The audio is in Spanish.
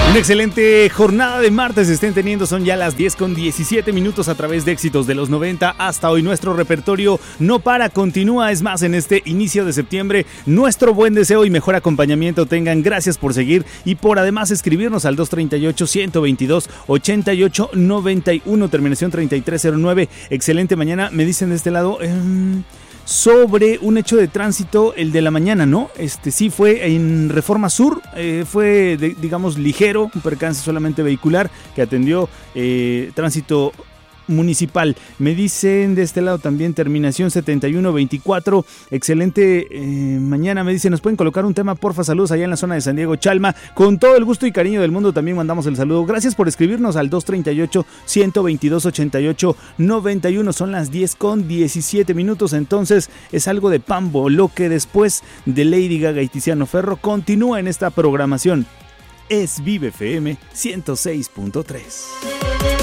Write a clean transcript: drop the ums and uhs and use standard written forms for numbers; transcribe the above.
Una excelente jornada de martes estén teniendo, son ya las 10:17 a través de Éxitos de los 90 hasta hoy. Nuestro repertorio no para, continúa, es más, en este inicio de septiembre, nuestro buen deseo y mejor acompañamiento tengan. Gracias por seguir y por además escribirnos al 238-122-8891, terminación 3309. Excelente mañana, me dicen de este lado. Sobre un hecho de tránsito, el de la mañana, ¿no? Sí fue en Reforma Sur, fue, digamos, ligero, un percance solamente vehicular que atendió tránsito municipal. Me dicen de este lado también, terminación 7124, excelente mañana, me dicen, ¿nos pueden colocar un tema, porfa? Saludos allá en la zona de San Diego, Chalma, con todo el gusto y cariño del mundo también mandamos el saludo. Gracias por escribirnos al 238-122-8891, son las 10:17, entonces es algo de Pambo, lo que después de Lady Gaga y Tiziano Ferro continúa en esta programación. Es Vive FM 106.3.